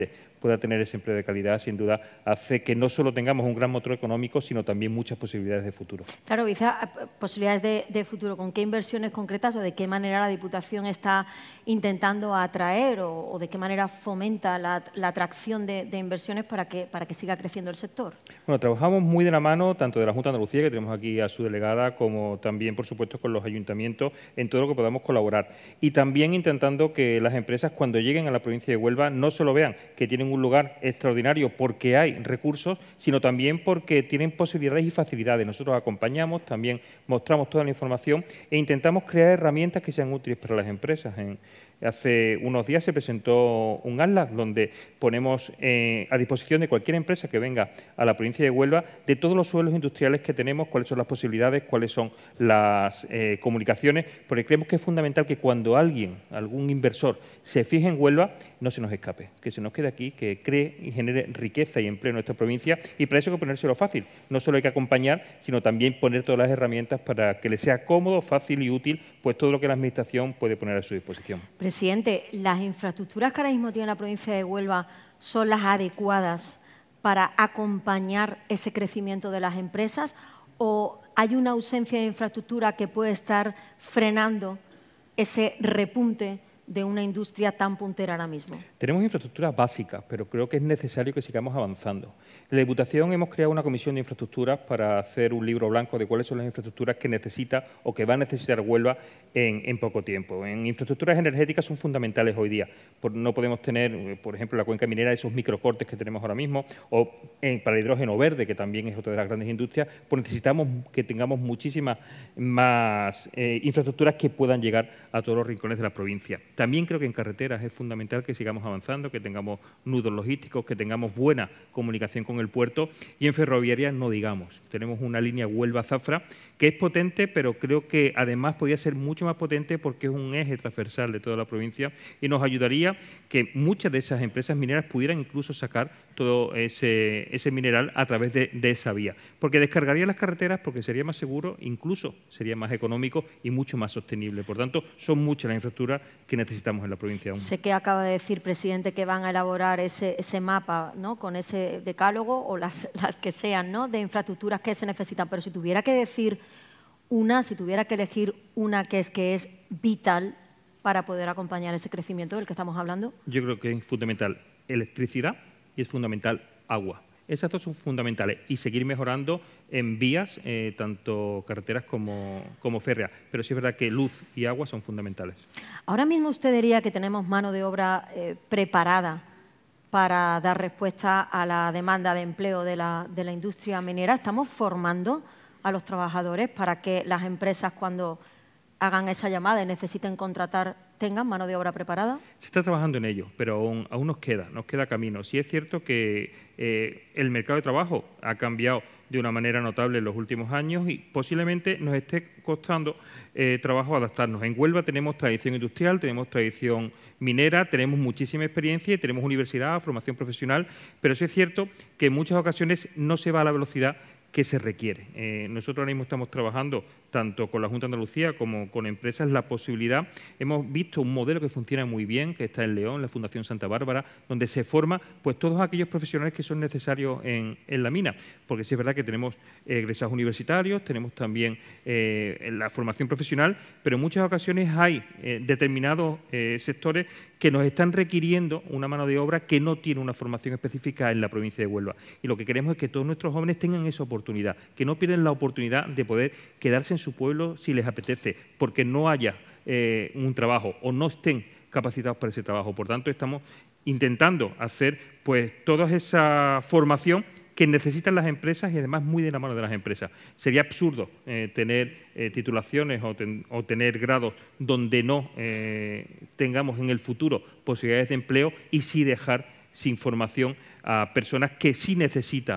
pueda tener ese empleo de calidad, sin duda, hace que no solo tengamos un gran motor económico, sino también muchas posibilidades de futuro. Claro, quizá posibilidades de futuro. ¿Con qué inversiones concretas o de qué manera la Diputación está intentando atraer o de qué manera fomenta la atracción de inversiones para que siga creciendo el sector? Bueno, trabajamos muy de la mano, tanto de la Junta de Andalucía, que tenemos aquí a su delegada, como también, por supuesto, con los ayuntamientos, en todo lo que podamos colaborar. Y también intentando que las empresas, cuando lleguen a la provincia de Huelva, no solo vean que tienen un lugar extraordinario porque hay recursos, sino también porque tienen posibilidades y facilidades. Nosotros acompañamos, también mostramos toda la información e intentamos crear herramientas que sean útiles para las empresas. Hace unos días se presentó un atlas donde ponemos a disposición de cualquier empresa que venga a la provincia de Huelva de todos los suelos industriales que tenemos, cuáles son las posibilidades, cuáles son las comunicaciones, porque creemos que es fundamental que cuando algún inversor se fije en Huelva, no se nos escape, que se nos quede aquí, que cree y genere riqueza y empleo en nuestra provincia, y para eso hay que ponérselo fácil. No solo hay que acompañar, sino también poner todas las herramientas para que le sea cómodo, fácil y útil pues todo lo que la Administración puede poner a su disposición. Presidente, ¿las infraestructuras que ahora mismo tiene la provincia de Huelva son las adecuadas para acompañar ese crecimiento de las empresas o hay una ausencia de infraestructura que puede estar frenando ese repunte de una industria tan puntera ahora mismo? Tenemos infraestructuras básicas, pero creo que es necesario que sigamos avanzando. En la Diputación hemos creado una comisión de infraestructuras para hacer un libro blanco de cuáles son las infraestructuras que necesita o que va a necesitar Huelva en poco tiempo. En infraestructuras energéticas son fundamentales hoy día. No podemos tener, por ejemplo, la cuenca minera, esos microcortes que tenemos ahora mismo, o para el hidrógeno verde, que también es otra de las grandes industrias, pues necesitamos que tengamos muchísimas más infraestructuras que puedan llegar a todos los rincones de la provincia. También creo que en carreteras es fundamental que sigamos avanzando, que tengamos nudos logísticos, que tengamos buena comunicación con el puerto y en ferroviarias no digamos. Tenemos una línea Huelva-Zafra que es potente, pero creo que además podría ser mucho más potente porque es un eje transversal de toda la provincia y nos ayudaría que muchas de esas empresas mineras pudieran incluso sacar todo ese mineral a través de esa vía. Porque descargaría las carreteras porque sería más seguro, incluso sería más económico y mucho más sostenible. Por tanto, son muchas las infraestructuras que necesitamos en la provincia aún. Sé que acaba de decir, presidente, que van a elaborar ese mapa, ¿no?, con ese decálogo o las que sean, ¿no?, de infraestructuras que se necesitan. Pero si tuviera que decir si tuviera que elegir una que es vital para poder acompañar ese crecimiento del que estamos hablando. Yo creo que es fundamental electricidad y es fundamental agua. Esas dos son fundamentales y seguir mejorando en vías, tanto carreteras como férreas. Pero sí es verdad que luz y agua son fundamentales. Ahora mismo usted diría que tenemos mano de obra preparada para dar respuesta a la demanda de empleo de la industria minera. ¿Estamos formando a los trabajadores para que las empresas, cuando hagan esa llamada y necesiten contratar, tengan mano de obra preparada? Se está trabajando en ello, pero aún nos queda camino. Sí es cierto que el mercado de trabajo ha cambiado de una manera notable en los últimos años y posiblemente nos esté costando trabajo adaptarnos. En Huelva tenemos tradición industrial, tenemos tradición minera, tenemos muchísima experiencia y tenemos universidad, formación profesional, pero sí es cierto que en muchas ocasiones no se va a la velocidad que se requiere. Nosotros ahora mismo estamos trabajando tanto con la Junta de Andalucía como con empresas la posibilidad. Hemos visto un modelo que funciona muy bien, que está en León, la Fundación Santa Bárbara, donde se forma pues todos aquellos profesionales que son necesarios en la mina, porque sí es verdad que tenemos egresados universitarios, tenemos también la formación profesional, pero en muchas ocasiones hay determinados sectores que nos están requiriendo una mano de obra que no tiene una formación específica en la provincia de Huelva. Y lo que queremos es que todos nuestros jóvenes tengan esa oportunidad, que no pierdan la oportunidad de poder quedarse en su pueblo si les apetece, porque no haya un trabajo o no estén capacitados para ese trabajo. Por tanto, estamos intentando hacer pues toda esa formación que necesitan las empresas y además muy de la mano de las empresas. Sería absurdo tener titulaciones o tener grados donde no tengamos en el futuro posibilidades de empleo y sí dejar sin formación a personas que sí necesitan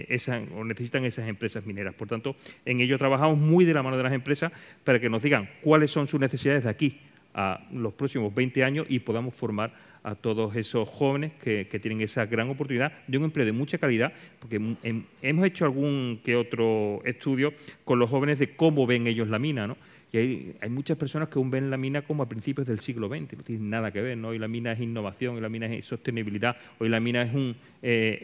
esas empresas mineras. Por tanto, en ello trabajamos muy de la mano de las empresas para que nos digan cuáles son sus necesidades de aquí a los próximos 20 años y podamos formar a todos esos jóvenes que tienen esa gran oportunidad de un empleo de mucha calidad, porque hemos hecho algún que otro estudio con los jóvenes de cómo ven ellos la mina, ¿no? Y hay muchas personas que aún ven la mina como a principios del siglo XX, no tiene nada que ver, ¿no? Hoy la mina es innovación, hoy la mina es sostenibilidad, hoy la mina es